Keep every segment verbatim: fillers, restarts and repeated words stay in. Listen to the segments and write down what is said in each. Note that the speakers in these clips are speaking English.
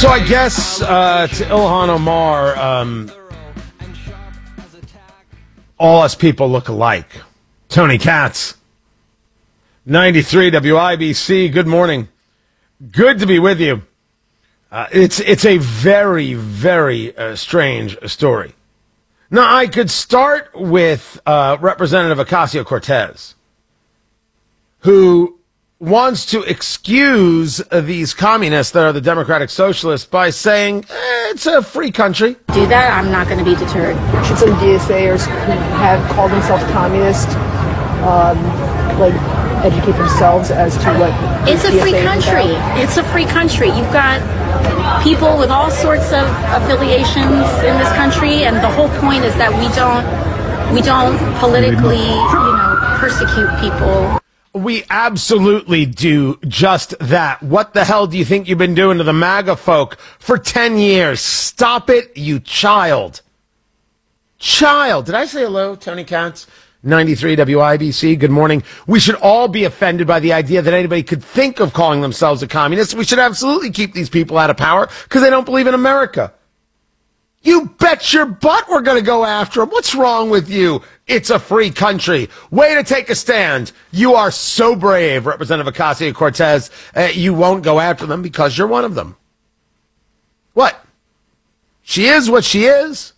So I guess uh, to Ilhan Omar, um, all us people look alike. Tony Katz, ninety-three W I B C, good morning. Good to be with you. Uh, it's it's a very, very uh, strange story. Now, I could start with uh, Representative Ocasio-Cortez, who wants to excuse uh, these communists that are the Democratic Socialists by saying eh, it's a free country. Do that, I'm not going to be deterred. Should some D S Aers who have called themselves communist, um, like, educate themselves as to what it's a free country. It's a free country. You've got people with all sorts of affiliations in this country, and the whole point is that we don't we don't politically, you know, persecute people. We absolutely do just that. What the hell do you think you've been doing to the MAGA folk for ten years? Stop it, you child. Child. Did I say hello, Tony Katz? ninety-three W I B C, good morning. We should all be offended by the idea that anybody could think of calling themselves a communist. We should absolutely keep these people out of power because they don't believe in America. You bet your butt we're going to go after them. What's wrong with you? It's a free country. Way to take a stand. You are so brave, Representative Ocasio-Cortez. Uh, you won't go after them because you're one of them. What? She is what she is.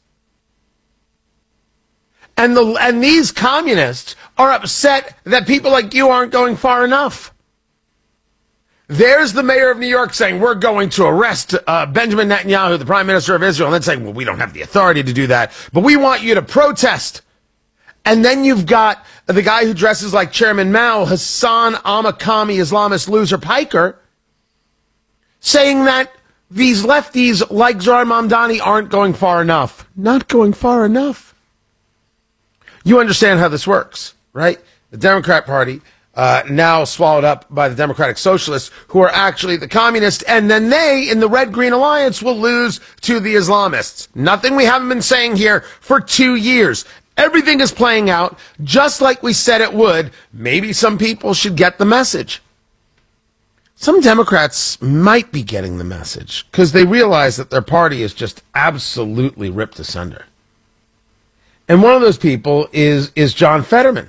And the and these communists are upset that people like you aren't going far enough. There's the mayor of New York saying, we're going to arrest uh, Benjamin Netanyahu, the prime minister of Israel, and then saying, well, we don't have the authority to do that, but we want you to protest. And then you've got the guy who dresses like Chairman Mao, Hassan al-Makami, Islamist loser Piker, saying that these lefties like Zohar Mamdani aren't going far enough. Not going far enough. You understand how this works, right? The Democrat Party, uh, now swallowed up by the Democratic Socialists, who are actually the communists, and then they, in the Red-Green Alliance, will lose to the Islamists. Nothing we haven't been saying here for two years. Everything is playing out just like we said it would. Maybe some people should get the message. Some Democrats might be getting the message because they realize that their party is just absolutely ripped asunder. And one of those people is, is John Fetterman.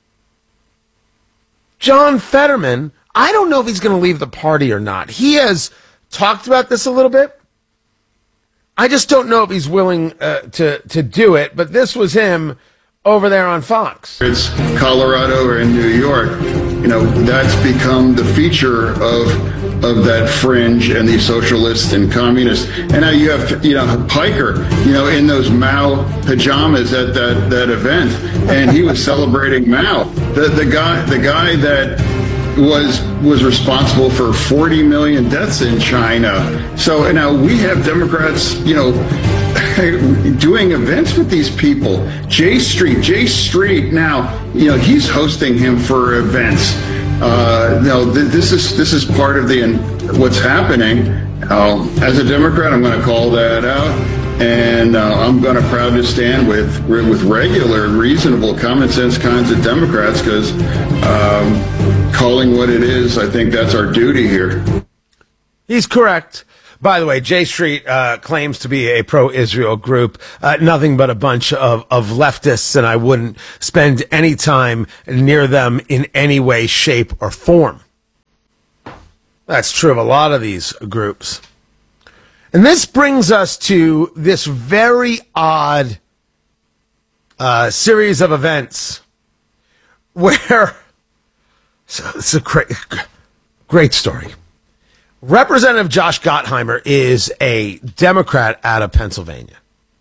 John Fetterman, I don't know if he's going to leave the party or not. He has talked about this a little bit. I just don't know if he's willing uh, to, to do it, but this was him over there on Fox. It's Colorado or in New York. You know, that's become the feature of of that fringe and these socialists and communists. And now you have, you know, Piker, you know, in those Mao pajamas at that, that event, and he was celebrating Mao. The the guy the guy that was was responsible for forty million deaths in China. So now we have Democrats, you know, doing events with these people. Jay Street, Jay Street now, you know, he's hosting him for events. Uh, no, th- this is this is part of the what's happening. Uh, as a Democrat, I'm going to call that out, and uh, I'm going to proud to stand with with regular, reasonable, common sense kinds of Democrats because um, calling what it is, I think that's our duty here. He's correct. By the way, J Street uh, claims to be a pro-Israel group, uh, nothing but a bunch of, of leftists, and I wouldn't spend any time near them in any way, shape, or form. That's true of a lot of these groups. And this brings us to this very odd uh, series of events where so it's a great, great story. Representative Josh Gottheimer is a Democrat out of Pennsylvania.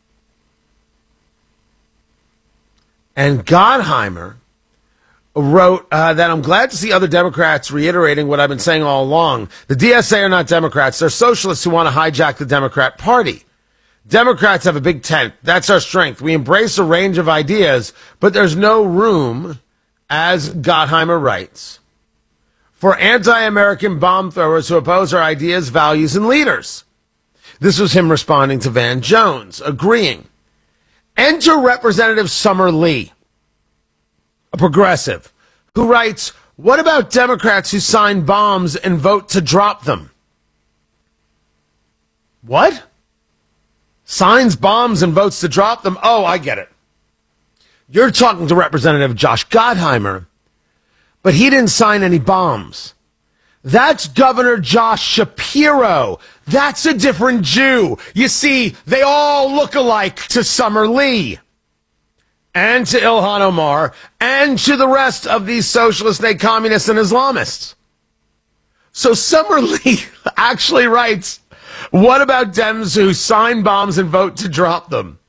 And Gottheimer wrote uh, that I'm glad to see other Democrats reiterating what I've been saying all along. The D S A are not Democrats. They're socialists who want to hijack the Democrat Party. Democrats have a big tent. That's our strength. We embrace a range of ideas, but there's no room, as Gottheimer writes, for anti-American bomb throwers who oppose our ideas, values, and leaders. This was him responding to Van Jones, agreeing. Enter Representative Summer Lee, a progressive, who writes, what about Democrats who sign bombs and vote to drop them? What? Signs bombs and votes to drop them? Oh, I get it. You're talking to Representative Josh Gottheimer, but he didn't sign any bombs. That's Governor Josh Shapiro. That's a different Jew. You see, they all look alike to Summer Lee and to Ilhan Omar and to the rest of these socialist and communists and Islamists. So Summer Lee actually writes, what about Dems who sign bombs and vote to drop them?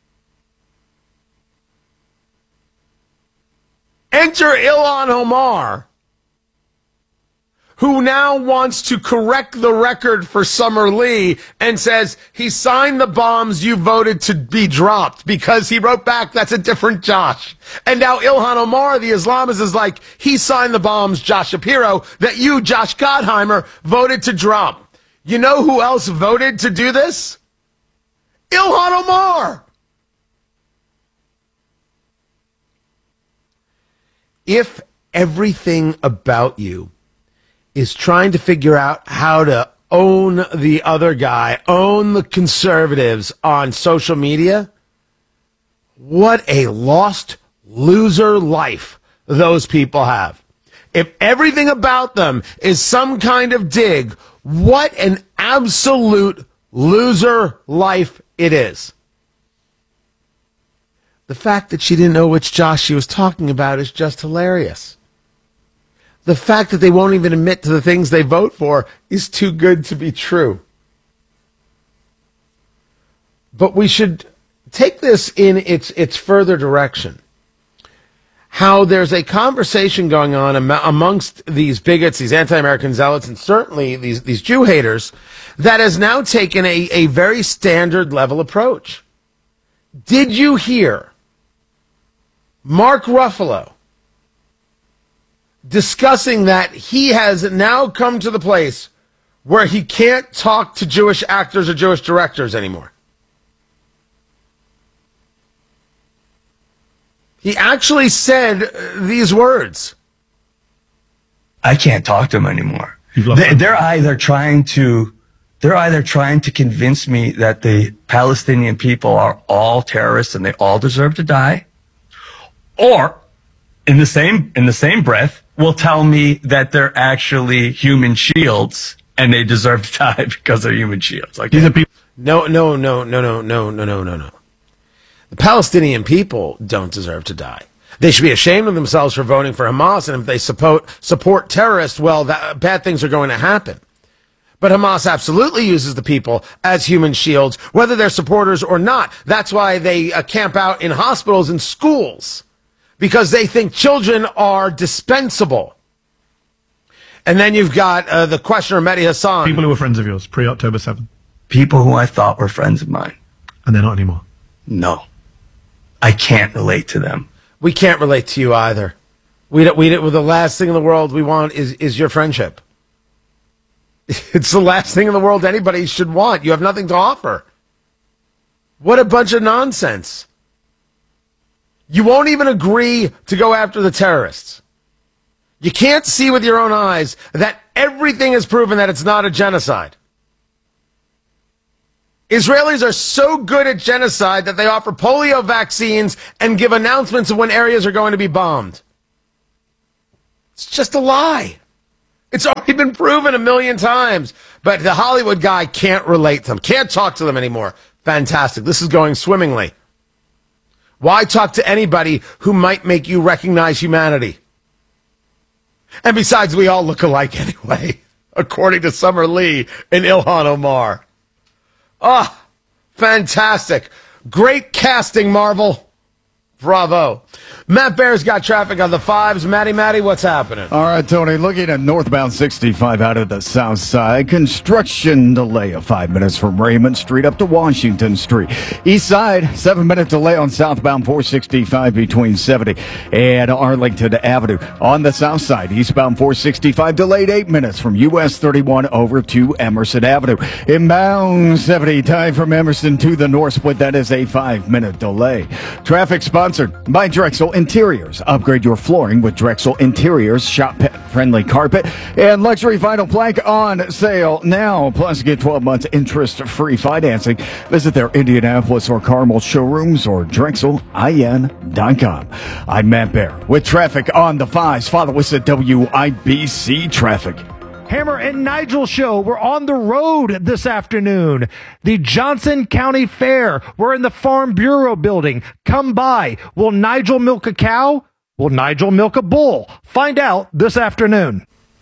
Enter Ilhan Omar, who now wants to correct the record for Summer Lee and says he signed the bombs you voted to be dropped because he wrote back, that's a different Josh. And now Ilhan Omar, the Islamist, is like, he signed the bombs, Josh Shapiro, that you, Josh Gottheimer, voted to drop. You know who else voted to do this? Ilhan Omar. If everything about you is trying to figure out how to own the other guy, own the conservatives on social media, what a lost loser life those people have. If everything about them is some kind of dig, what an absolute loser life it is. The fact that she didn't know which Josh she was talking about is just hilarious. The fact that they won't even admit to the things they vote for is too good to be true. But we should take this in its its further direction. How there's a conversation going on am- amongst these bigots, these anti-American zealots, and certainly these, these Jew haters, that has now taken a, a very standard level approach. Did you hear Mark Ruffalo discussing that he has now come to the place where he can't talk to Jewish actors or Jewish directors anymore? He actually said these words. I can't talk to them anymore. They, they're either trying to, they're either trying to convince me that the Palestinian people are all terrorists and they all deserve to die, or in the same in the same breath will tell me that they're actually human shields and they deserve to die because they're human shields. Like, no, no, no, no, no, no, no, no, no, no. The Palestinian people don't deserve to die. They should be ashamed of themselves for voting for Hamas, and if they support support terrorists, well, that, bad things are going to happen. But Hamas absolutely uses the people as human shields, whether they're supporters or not. That's why they uh, camp out in hospitals and schools, because they think children are dispensable. And then you've got uh, the questioner, Mehdi Hassan. People who were friends of yours pre-October seventh. People who I thought were friends of mine. And they're not anymore. No. I can't relate to them. We can't relate to you either. We don't, we don't, well, the last thing in the world we want is, is your friendship. It's the last thing in the world anybody should want. You have nothing to offer. What a bunch of nonsense. You won't even agree to go after the terrorists. You can't see with your own eyes that everything is proven that it's not a genocide. Israelis are so good at genocide that they offer polio vaccines and give announcements of when areas are going to be bombed. It's just a lie. It's already been proven a million times. But the Hollywood guy can't relate to them, can't talk to them anymore. Fantastic. This is going swimmingly. Why talk to anybody who might make you recognize humanity? And besides, we all look alike anyway, according to Summer Lee and Ilhan Omar. Ah, oh, fantastic. Great casting, Marvel. Bravo. Matt Bear's got traffic on the fives. Matty, Matty, what's happening? All right, Tony, looking at northbound sixty-five out of the south side. Construction delay of five minutes from Raymond Street up to Washington Street. East side, seven-minute delay on southbound four sixty-five between seventy and Arlington Avenue. On the south side, eastbound four sixty-five delayed eight minutes from U S thirty-one over to Emerson Avenue. Inbound seventy, time from Emerson to the north split. That is a five-minute delay. Traffic spot Sponsored by Drexel Interiors. Upgrade your flooring with Drexel Interiors. Shop pet-friendly carpet and luxury vinyl plank on sale now. Plus, get twelve months interest-free financing. Visit their Indianapolis or Carmel showrooms or Drexel I N dot com. I'm Matt Bear with traffic on the fives. Follow us at W I B C Traffic. Hammer and Nigel Show. We're on the road this afternoon. The Johnson County Fair. We're in the Farm Bureau building. Come by. Will Nigel milk a cow? Will Nigel milk a bull? Find out this afternoon.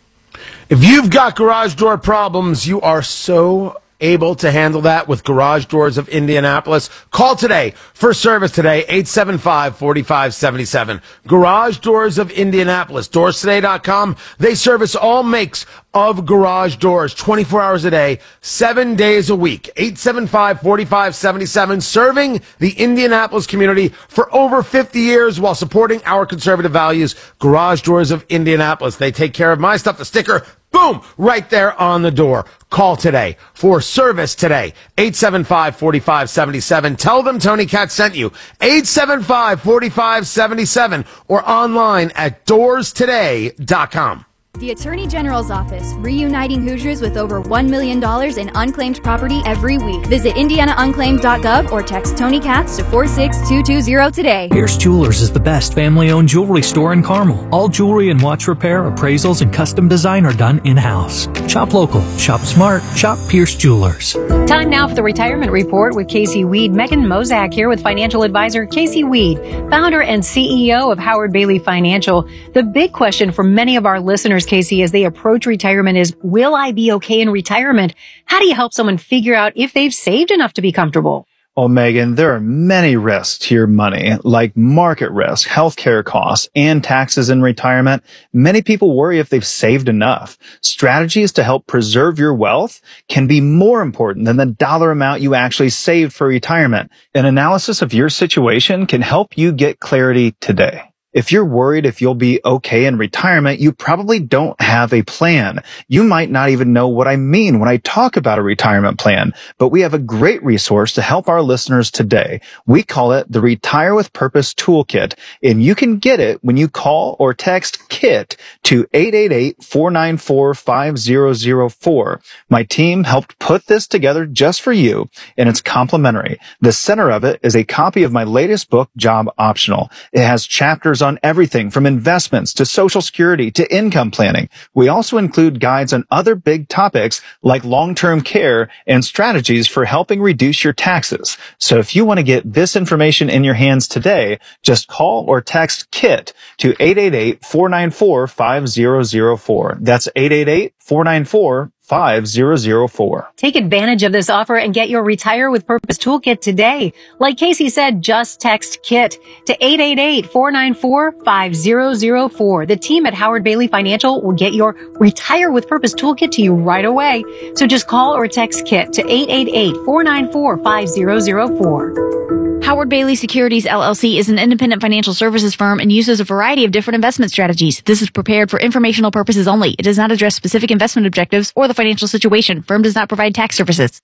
If you've got garage door problems, you are so able to handle that with Garage Doors of Indianapolis. Call today for service today, eight seven five, four five seven seven. Garage Doors of Indianapolis, doors today dot com. They service all makes of garage doors twenty-four hours a day, seven days a week. eight seven five, four five seven seven, serving the Indianapolis community for over fifty years while supporting our conservative values. Garage Doors of Indianapolis. They take care of my stuff, the sticker. Boom! Right there on the door. Call today for service today. eight seven five, four five seven seven. Tell them Tony Katz sent you. eight seven five, four five seven seven or online at doors today dot com. The Attorney General's Office, reuniting Hoosiers with over one million dollars in unclaimed property every week. Visit indiana unclaimed dot gov or text Tony Katz to four six two two zero today. Pierce Jewelers is the best family-owned jewelry store in Carmel. All jewelry and watch repair, appraisals, and custom design are done in-house. Shop local, shop smart, shop Pierce Jewelers. Time now for the Retirement Report with Casey Weed. Megan Mozak here with financial advisor Casey Weed, founder and C E O of Howard Bailey Financial. The big question for many of our listeners, Casey, as they approach retirement is, will I be okay in retirement? How do you help someone figure out if they've saved enough to be comfortable? Well, Megan, there are many risks to your money, like market risk, healthcare costs, and taxes in retirement. Many people worry if they've saved enough. Strategies to help preserve your wealth can be more important than the dollar amount you actually saved for retirement. An analysis of your situation can help you get clarity today. If you're worried if you'll be okay in retirement, you probably don't have a plan. You might not even know what I mean when I talk about a retirement plan, but we have a great resource to help our listeners today. We call it the Retire with Purpose Toolkit, and you can get it when you call or text KIT to eight eight eight, four nine four, five zero zero four. My team helped put this together just for you, and it's complimentary. The center of it is a copy of my latest book, Job Optional. It has chapters on everything from investments to Social Security to income planning. We also include guides on other big topics like long-term care and strategies for helping reduce your taxes. So if you want to get this information in your hands today, just call or text KIT to eight eight eight, four nine four, five zero zero four. That's eight eight eight, four nine four, five zero zero four. Take advantage of this offer and get your Retire with Purpose Toolkit today. Like Casey said, just text KIT to eight eight eight, four nine four, five zero zero four. The team at Howard Bailey Financial will get your Retire with Purpose Toolkit to you right away. So just call or text KIT to eight eight eight, four nine four, five zero zero four. Howard Bailey Securities, L L C is an independent financial services firm and uses a variety of different investment strategies. This is prepared for informational purposes only. It does not address specific investment objectives or the financial situation. Firm does not provide tax services.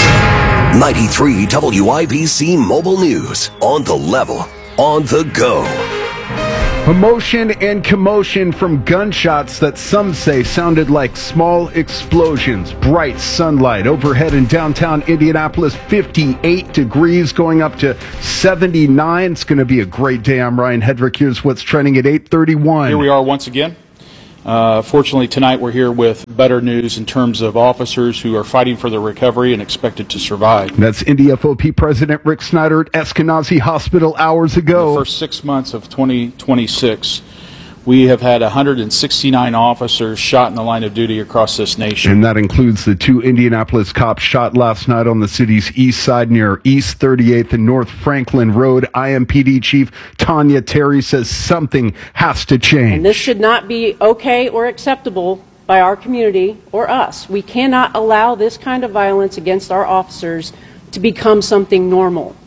ninety-three W I B C Mobile News. On the level. On the go. Emotion and commotion from gunshots that some say sounded like small explosions. Bright sunlight overhead in downtown Indianapolis, fifty-eight degrees, going up to seventy-nine. It's going to be a great day. I'm Ryan Hedrick. Here's what's trending at eight thirty-one. Here we are once again. Uh, fortunately, tonight we're here with better news in terms of officers who are fighting for their recovery and expected to survive. That's Indy F O P President Rick Snyder at Eskenazi Hospital hours ago. In the first six months of twenty twenty-six, we have had one hundred sixty-nine officers shot in the line of duty across this nation. And that includes the two Indianapolis cops shot last night on the city's east side near East thirty-eighth and North Franklin Road. I M P D Chief Tanya Terry says something has to change. And this should not be okay or acceptable by our community or us. We cannot allow this kind of violence against our officers to become something normal.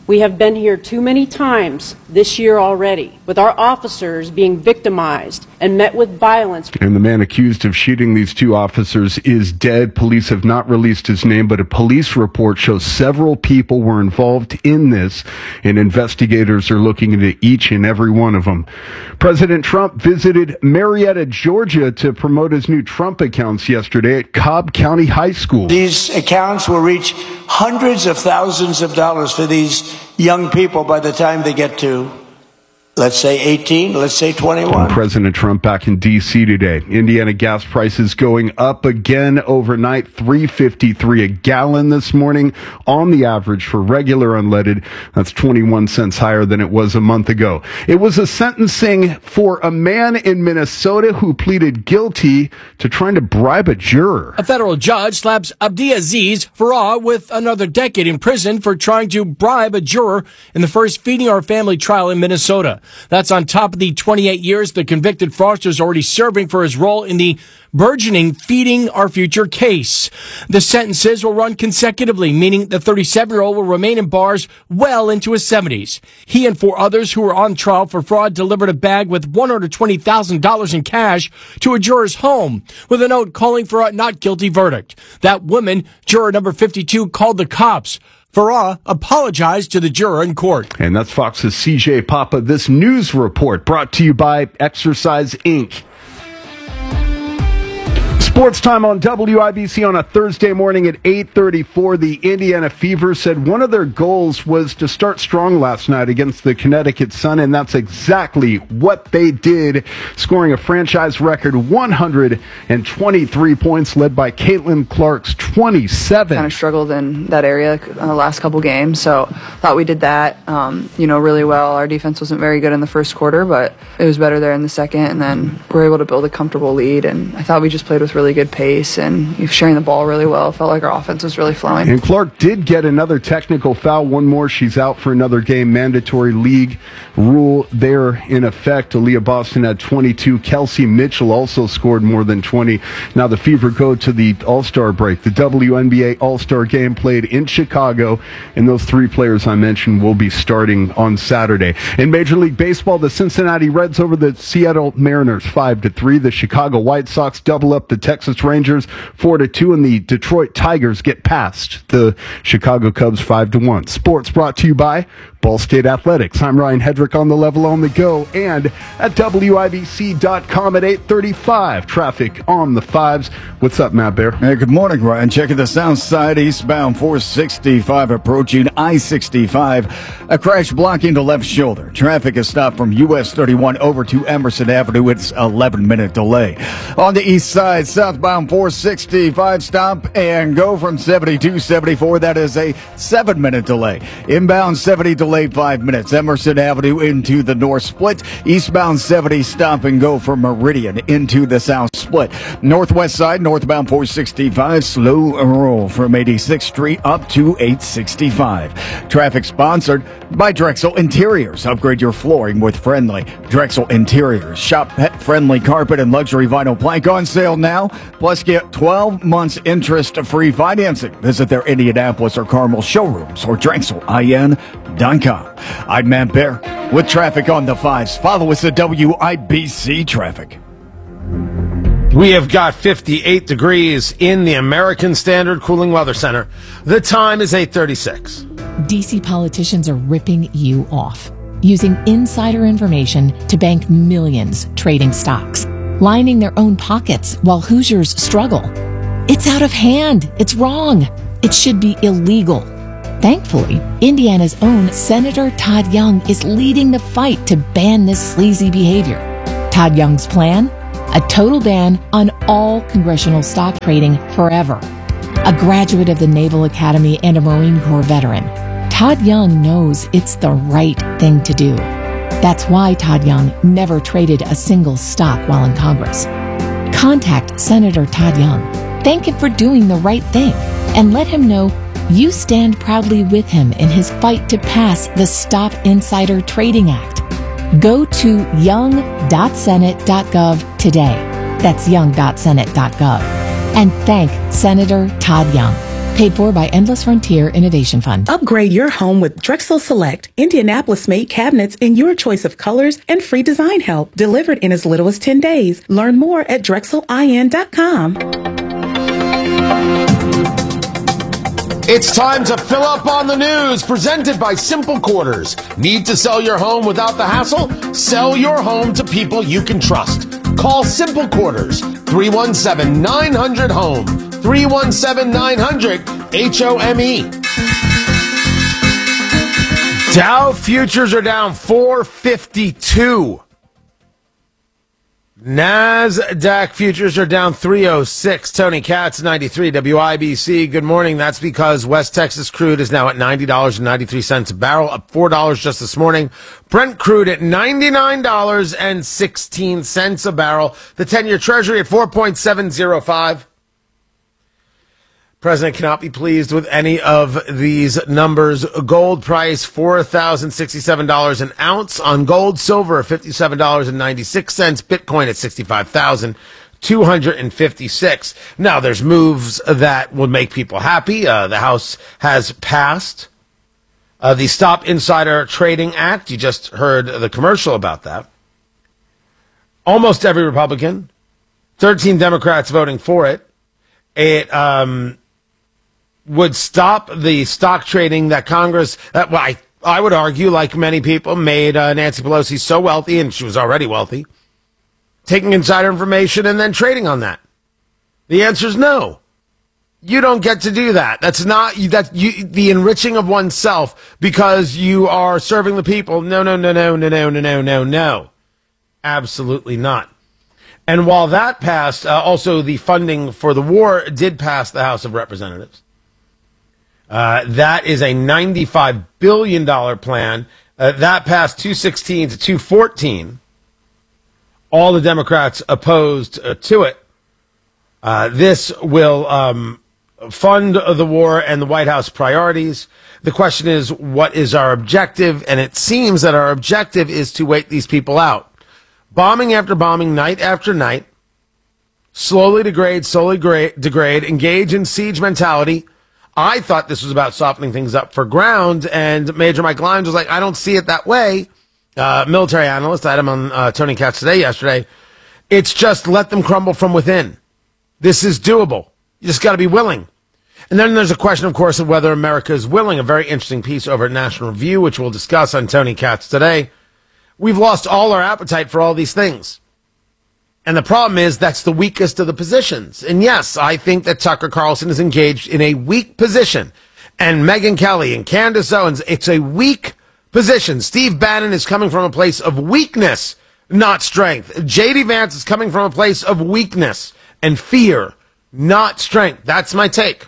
We have been here too many times this year already, with our officers being victimized and met with violence. And the man accused of shooting these two officers is dead. Police have not released his name, but a police report shows several people were involved in this, and investigators are looking into each and every one of them. President Trump visited Marietta, Georgia to promote his new Trump accounts yesterday at Cobb County High School. These accounts will reach hundreds of thousands of dollars for these young people by the time they get to, let's say eighteen, let's say twenty-one. President Trump back in D C today. Indiana gas prices going up again overnight, three fifty-three a gallon this morning on the average for regular unleaded. That's twenty-one cents higher than it was a month ago. It was a sentencing for a man in Minnesota who pleaded guilty to trying to bribe a juror. A federal judge slaps Abdiaziz Farah with another decade in prison for trying to bribe a juror in the first Feeding Our Family trial in Minnesota. That's on top of the twenty-eight years the convicted fraudster is already serving for his role in the burgeoning Feeding Our Future case. The sentences will run consecutively, meaning the thirty-seven-year-old will remain in bars well into his seventies. He and four others who were on trial for fraud delivered a bag with one hundred twenty thousand dollars in cash to a juror's home with a note calling for a not guilty verdict. That woman, juror number fifty-two, called the cops. Farah apologized to the juror in court. And that's Fox's C J Papa. This news report brought to you by Exercise Incorporated. Sports time on W I B C on a Thursday morning at eight thirty-four. The Indiana Fever said one of their goals was to start strong last night against the Connecticut Sun, and that's exactly what they did, scoring a franchise record one hundred twenty-three points, led by Caitlin Clark's twenty-seven. Kind of struggled in that area uh, the last couple games, so thought we did that, um, you know, really well. Our defense wasn't very good in the first quarter, but it was better there in the second, and then we were able to build a comfortable lead, and I thought we just played with really really good pace and sharing the ball really well. Felt like our offense was really flowing. And Clark did get another technical foul. One more. She's out for another game. Mandatory league rule there in effect. Aaliyah Boston had twenty-two. Kelsey Mitchell also scored more than twenty. Now the Fever go to the All-Star break. The W N B A All-Star game played in Chicago, and those three players I mentioned will be starting on Saturday. In Major League Baseball, the Cincinnati Reds over the Seattle Mariners five to three. The Chicago White Sox double up the Texas Rangers four to two, and the Detroit Tigers get past the Chicago Cubs five to one. Sports brought to you by Ball State Athletics. I'm Ryan Hedrick on the Level on the Go and at W I B C dot com at eight thirty-five. Traffic on the fives. What's up, Matt Bear? Hey, good morning, Ryan. Checking the south side, eastbound four sixty-five approaching I sixty-five. A crash blocking the left shoulder. Traffic is stopped from U S thirty-one over to Emerson Avenue. It's eleven minute delay. On the east side, southbound four sixty-five, stop and go from seventy-two seventy-four. That is a seven minute delay. Inbound seventy delay. Five minutes. Emerson Avenue into the north split. Eastbound seventy stop and go from Meridian into the south split. Northwest side, northbound four sixty-five, slow roll from eighty-sixth Street up to eight sixty-five. Traffic sponsored by Drexel Interiors. Upgrade your flooring with Friendly. Drexel Interiors. Shop pet-friendly carpet and luxury vinyl plank on sale now. Plus get twelve months interest-free financing. Visit their Indianapolis or Carmel showrooms or Drexel I N dot com. I'm Matt Bear with traffic on the fives. Follow us at W I B C Traffic. We have got fifty-eight degrees in the American Standard Cooling Weather Center. The time is eight thirty-six. D C politicians are ripping you off, using insider information to bank millions trading stocks, lining their own pockets while Hoosiers struggle. It's out of hand. It's wrong. It should be illegal. Thankfully, Indiana's own Senator Todd Young is leading the fight to ban this sleazy behavior. Todd Young's plan? A total ban on all congressional stock trading forever. A graduate of the Naval Academy and a Marine Corps veteran, Todd Young knows it's the right thing to do. That's why Todd Young never traded a single stock while in Congress. Contact Senator Todd Young, thank him for doing the right thing, and let him know you stand proudly with him in his fight to pass the Stop Insider Trading Act. Go to young dot senate dot gov today. That's young dot senate dot gov. And thank Senator Todd Young. Paid for by Endless Frontier Innovation Fund. Upgrade your home with Drexel Select, Indianapolis-made cabinets in your choice of colors and free design help. Delivered in as little as ten days. Learn more at drexel I N dot com. It's time to fill up on the news, presented by Simple Quarters. Need to sell your home without the hassle? Sell your home to people you can trust. Call Simple Quarters, three one seven, nine hundred, home, three one seven, nine hundred, H O M E. Dow futures are down four fifty-two. NASDAQ futures are down three oh six. Tony Katz, ninety-three W I B C. Good morning. That's because West Texas crude is now at ninety dollars and ninety-three cents a barrel, up four dollars just this morning. Brent crude at ninety-nine dollars and sixteen cents a barrel. The ten-year Treasury at four point seven oh five. President cannot be pleased with any of these numbers. Gold price, four thousand sixty-seven dollars an ounce on gold. Silver, fifty-seven dollars and ninety-six cents. Bitcoin at sixty-five thousand two hundred fifty-six. Now, there's moves that will make people happy. Uh, the House has passed uh, the Stop Insider Trading Act. You just heard the commercial about that. Almost every Republican, thirteen Democrats voting for it. It, um... would stop the stock trading that Congress, uh, well, I, I would argue, like many people, made uh, Nancy Pelosi so wealthy, and she was already wealthy, taking insider information and then trading on that. The answer is no. You don't get to do that. That's not that you, the enriching of oneself because you are serving the people. No, no, no, no, no, no, no, no, no, no. Absolutely not. And while that passed, uh, also the funding for the war did pass the House of Representatives. Uh, that is a ninety-five billion dollars plan. Uh, that passed two sixteen to two fourteen. All the Democrats opposed uh, to it. Uh, this will um, fund the war and the White House priorities. The question is, what is our objective? And it seems that our objective is to wait these people out. Bombing after bombing, night after night, slowly degrade, slowly gra- degrade, engage in siege mentality. I thought this was about softening things up for ground, and Major Mike Lyons was like, I don't see it that way. Uh, military analyst, I had him on uh, Tony Katz Today yesterday. It's just let them crumble from within. This is doable. You just got to be willing. And then there's a question, of course, of whether America is willing. A very interesting piece over at National Review, which we'll discuss on Tony Katz Today. We've lost all our appetite for all these things. And the problem is that's the weakest of the positions. And yes, I think that Tucker Carlson is engaged in a weak position. And Megyn Kelly and Candace Owens, it's a weak position. Steve Bannon is coming from a place of weakness, not strength. J D Vance is coming from a place of weakness and fear, not strength. That's my take.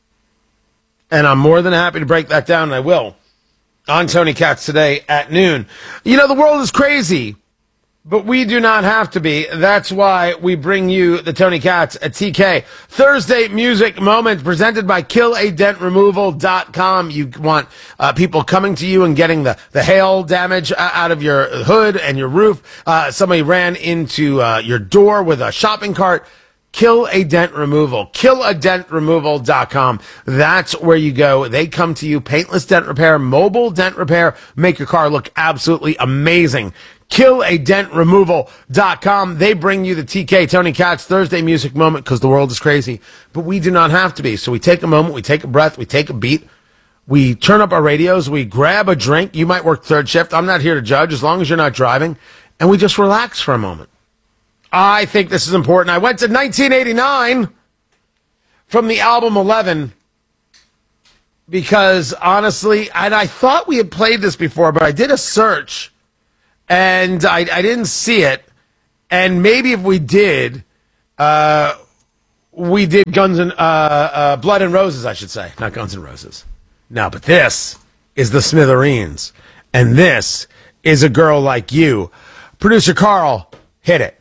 And I'm more than happy to break that down, and I will, on Tony Katz Today at noon. You know, the world is crazy. But we do not have to be. That's why we bring you the Tony Katz at T K. Thursday Music Moment presented by kill a dent removal dot com. You want uh, people coming to you and getting the, the hail damage out of your hood and your roof. Uh, somebody ran into uh, your door with a shopping cart. Kill a Dent Removal. kill a dent removal dot com. That's where you go. They come to you. Paintless dent repair, mobile dent repair. Make your car look absolutely amazing. kill a dent removal dot com. They bring you the T K Tony Katz Thursday Music Moment because the world is crazy. But we do not have to be. So we take a moment, we take a breath, we take a beat. We turn up our radios, we grab a drink. You might work third shift. I'm not here to judge as long as you're not driving. And we just relax for a moment. I think this is important. I went to nineteen eighty-nine from the album eleven because, honestly, and I thought we had played this before, but I did a search, and I, I didn't see it. And maybe if we did, uh, we did Guns and uh, uh, Blood and Roses, I should say. Not Guns and Roses. No, but this is the Smithereens, and this is A Girl Like You. Producer Carl, hit it.